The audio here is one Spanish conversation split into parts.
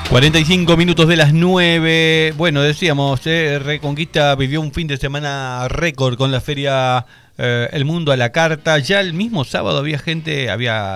45 minutos de las 9. Bueno, decíamos, Reconquista vivió un fin de semana récord con la feria El Mundo a la Carta. Ya el mismo sábado había gente,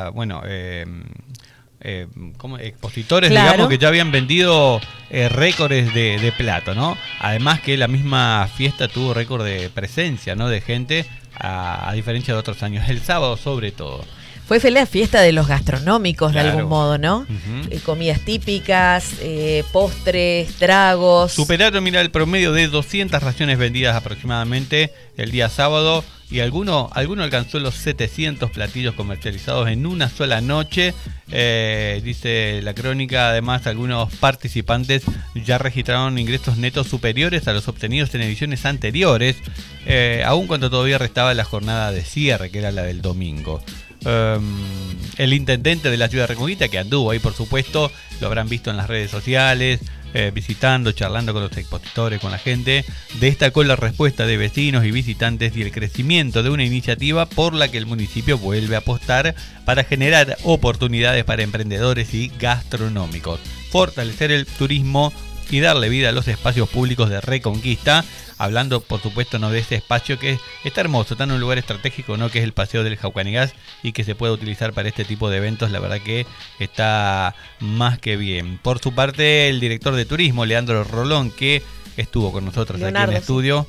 como expositores, claro, digamos, que ya habían vendido récords de plato, ¿no? Además que la misma fiesta tuvo récord de presencia, ¿no? De gente, a diferencia de otros años. El sábado sobre todo. Fue la fiesta de los gastronómicos, claro, de algún modo, ¿no? Comidas típicas, postres, tragos. Superaron, mira, el promedio de 200 raciones vendidas aproximadamente el día sábado, y alguno alcanzó los 700 platillos comercializados en una sola noche. Dice la crónica, además, algunos participantes ya registraron ingresos netos superiores a los obtenidos en ediciones anteriores, aun cuando todavía restaba la jornada de cierre, que era la del domingo. El intendente de la ciudad de Reconquista, que anduvo ahí, por supuesto, lo habrán visto en las redes sociales, visitando, charlando con los expositores, con la gente, destacó la respuesta de vecinos y visitantes y el crecimiento de una iniciativa por la que el municipio vuelve a apostar para generar oportunidades para emprendedores y gastronómicos, fortalecer el turismo y darle vida a los espacios públicos de Reconquista. Hablando, por supuesto, no de ese espacio que está hermoso, está en un lugar estratégico, ¿no? Que es el Paseo del Jaucanigas, y que se puede utilizar para este tipo de eventos. La verdad que está más que bien. Por su parte, el director de turismo, Leandro Rolón, que estuvo con nosotros Leonardo, aquí en el estudio.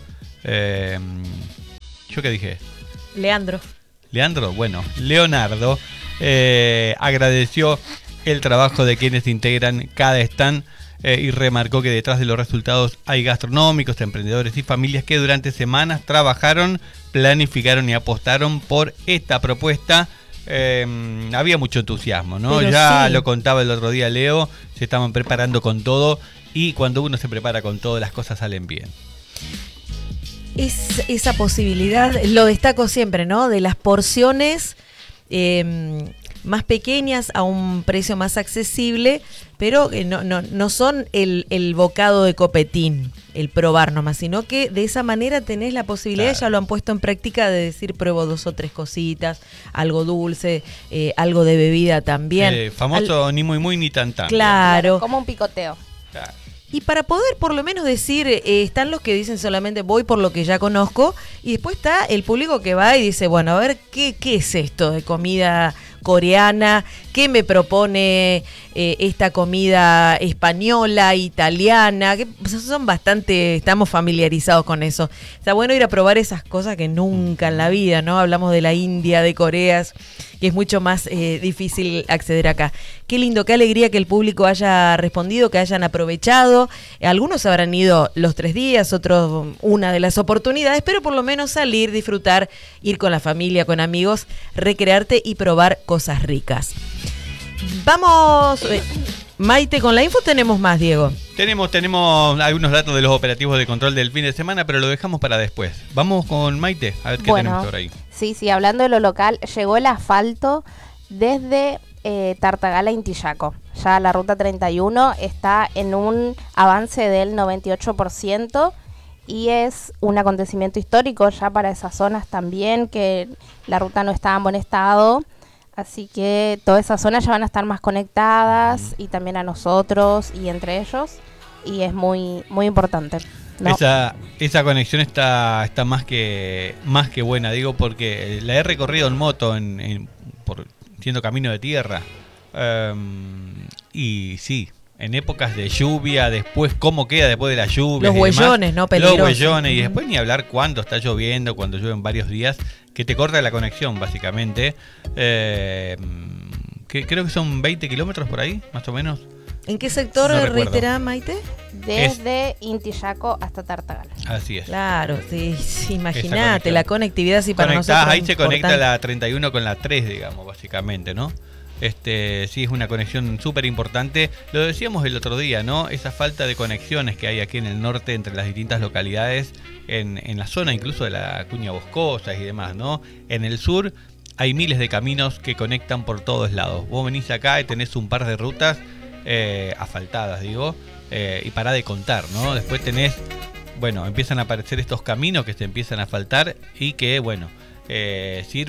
¿Yo qué dije? Leandro, bueno, Leonardo agradeció el trabajo de quienes integran cada stand, y remarcó que detrás de los resultados hay gastronómicos, emprendedores y familias que durante semanas trabajaron, planificaron y apostaron por esta propuesta. Había mucho entusiasmo, ¿no? Pero ya sí, lo contaba el otro día Leo, se estaban preparando con todo, y cuando uno se prepara con todo, las cosas salen bien. Es esa posibilidad, lo destaco siempre, ¿no? De las porciones más pequeñas a un precio más accesible, pero no son el bocado de copetín, el probar nomás, sino que de esa manera tenés la posibilidad, claro, ya lo han puesto en práctica, de decir pruebo 2 o 3 cositas, algo dulce, algo de bebida también. Famoso ni muy ni tan. Claro. Como un picoteo. Claro. Y para poder por lo menos decir, están los que dicen solamente voy por lo que ya conozco, y después está el público que va y dice, bueno, a ver, ¿qué es esto de comida coreana? ¿Qué me propone esta comida española, italiana? Que son bastante, estamos familiarizados con eso. Está bueno ir a probar esas cosas que nunca en la vida, ¿no? Hablamos de la India, de Coreas, que es mucho más difícil acceder acá. Qué lindo, qué alegría que el público haya respondido, que hayan aprovechado. Algunos habrán ido los 3 días, otros una de las oportunidades, pero por lo menos salir, disfrutar, ir con la familia, con amigos, recrearte y probar cosas ricas. Vamos, Maite, con la info. Tenemos más, Diego. Tenemos algunos datos de los operativos de control del fin de semana, pero lo dejamos para después. Vamos con Maite, a ver qué tenemos por ahí. Sí, hablando de lo local, llegó el asfalto desde Tartagal a Intillaco. Ya la ruta 31 está en un avance del 98%, y es un acontecimiento histórico ya para esas zonas también, que la ruta no estaba en buen estado. Así que todas esas zonas ya van a estar más conectadas, y también a nosotros y entre ellos, y es muy muy importante, ¿no? Esa conexión está más que buena, digo, porque la he recorrido en moto siendo camino de tierra, y sí, en épocas de lluvia, después cómo queda después de la lluvia. Los huellones, ¿no? Peligrosos. Los huellones, y después ni hablar cuando está lloviendo, cuando llueven varios días, que te corta la conexión, básicamente. Que creo que son 20 kilómetros por ahí, más o menos. ¿En qué sector, no reiterá, Maite? Desde Intillaco hasta Tartagal. Así es. Claro, sí, imagínate, la conectividad, sí, para nosotros ahí se conecta la 31 con la 3, digamos, básicamente, ¿no? Sí, es una conexión súper importante. Lo decíamos el otro día, ¿no? Esa falta de conexiones que hay aquí en el norte entre las distintas localidades, en la zona incluso de la Acuña Boscosa y demás, ¿no? En el sur hay miles de caminos que conectan por todos lados. Vos venís acá y tenés un par de rutas asfaltadas, digo, y pará de contar, ¿no? Después tenés, empiezan a aparecer estos caminos que se empiezan a asfaltar y que, sirven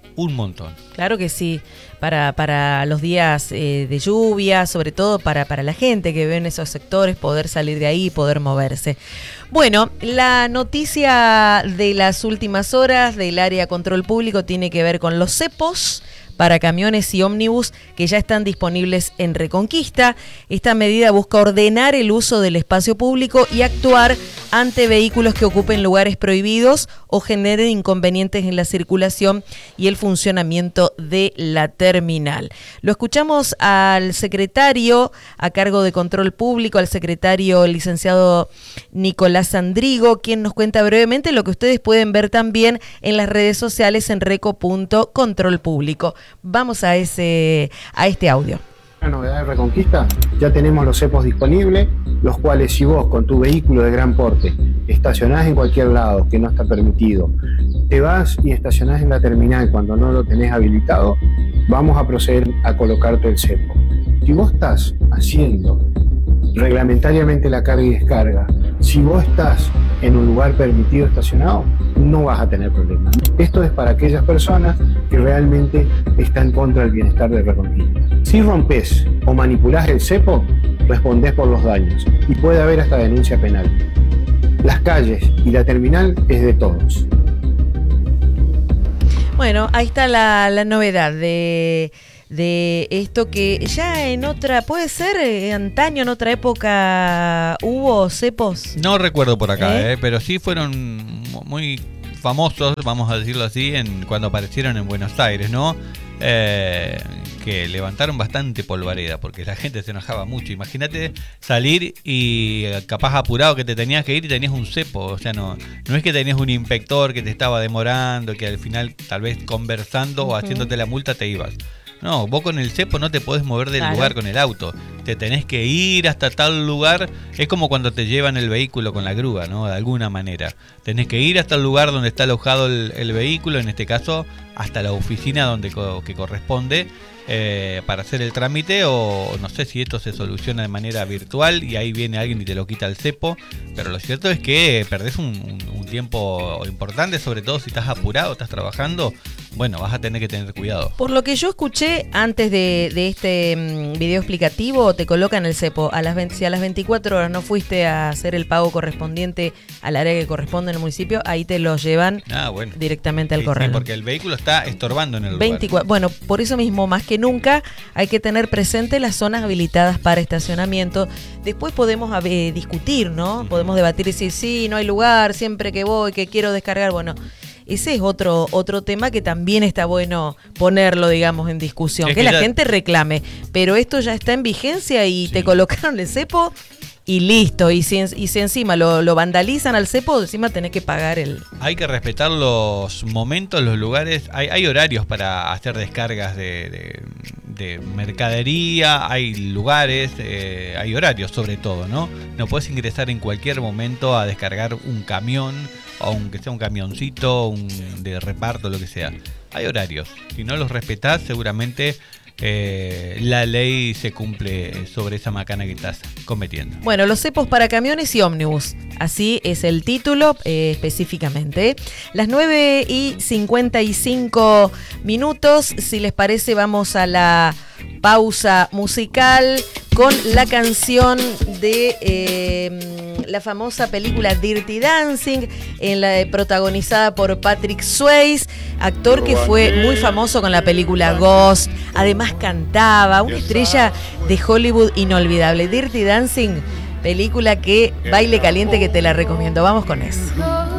un montón. Claro que sí, para los días de lluvia, sobre todo para la gente que vive en esos sectores, poder salir de ahí y poder moverse. Bueno, la noticia de las últimas horas del área control público tiene que ver con los cepos para camiones y ómnibus que ya están disponibles en Reconquista. Esta medida busca ordenar el uso del espacio público y actuar ante vehículos que ocupen lugares prohibidos o generen inconvenientes en la circulación y el funcionamiento de la terminal. Lo escuchamos al secretario a cargo de Control Público, al secretario licenciado Nicolás Andrigo, quien nos cuenta brevemente lo que ustedes pueden ver también en las redes sociales en reco.controlpublico. Vamos a este audio. La novedad de Reconquista, ya tenemos los cepos disponibles, los cuales si vos con tu vehículo de gran porte estacionás en cualquier lado que no está permitido, te vas y estacionás en la terminal cuando no lo tenés habilitado, vamos a proceder a colocarte el cepo. Si vos estás haciendo reglamentariamente la carga y descarga, si vos estás en un lugar permitido estacionado, no vas a tener problemas. Esto es para aquellas personas que realmente están contra el bienestar de Reconquista. Si rompes o manipulás el cepo, respondés por los daños y puede haber hasta denuncia penal. Las calles y la terminal es de todos. Bueno, ahí está la novedad de esto que ya en otra, puede ser antaño, en otra época hubo cepos. No recuerdo por acá, pero sí fueron muy famosos, vamos a decirlo así, cuando aparecieron en Buenos Aires, ¿no? Que levantaron bastante polvareda porque la gente se enojaba mucho. Imagínate salir y capaz apurado que te tenías que ir y tenías un cepo. O sea, no es que tenías un inspector que te estaba demorando, que al final tal vez conversando o haciéndote la multa te ibas. No, vos con el cepo no te podés mover del lugar con el auto. Te tenés que ir hasta tal lugar. Es como cuando te llevan el vehículo con la grúa, ¿no? De alguna manera. Tenés que ir hasta el lugar donde está alojado el vehículo, en este caso hasta la oficina que corresponde para hacer el trámite, o no sé si esto se soluciona de manera virtual y ahí viene alguien y te lo quita el cepo. Pero lo cierto es que perdés un tiempo importante, sobre todo si estás apurado, estás trabajando. Bueno, vas a tener que tener cuidado. Por lo que yo escuché antes de este video explicativo, te colocan el cepo. Si a las 24 horas no fuiste a hacer el pago correspondiente al área que corresponde en el municipio, ahí te lo llevan directamente al correo. Sí, porque el vehículo está estorbando en el lugar. Bueno, por eso mismo, más que nunca, hay que tener presente las zonas habilitadas para estacionamiento. Después podemos discutir, ¿no? Podemos debatir y decir, sí, no hay lugar, siempre que voy, que quiero descargar, bueno... Ese es otro tema que también está bueno ponerlo, digamos, en discusión. Que la gente reclame. Pero esto ya está en vigencia y te colocaron el cepo y listo. Y si encima lo vandalizan al cepo, encima tenés que pagar el... Hay que respetar los momentos, los lugares. Hay horarios para hacer descargas de mercadería, hay lugares, hay horarios sobre todo, ¿no? No puedes ingresar en cualquier momento a descargar un camión, aunque sea un camioncito, de reparto, lo que sea. Hay horarios. Si no los respetás, seguramente la ley se cumple sobre esa macana que estás cometiendo. Bueno, los cepos para camiones y ómnibus. Así es el título específicamente. Las 9:55. Si les parece, vamos a la pausa musical con la canción de la famosa película Dirty Dancing, protagonizada por Patrick Swayze, actor que fue muy famoso con la película Ghost. Además cantaba, una estrella de Hollywood inolvidable. Dirty Dancing, película que baile caliente, que te la recomiendo. Vamos con eso.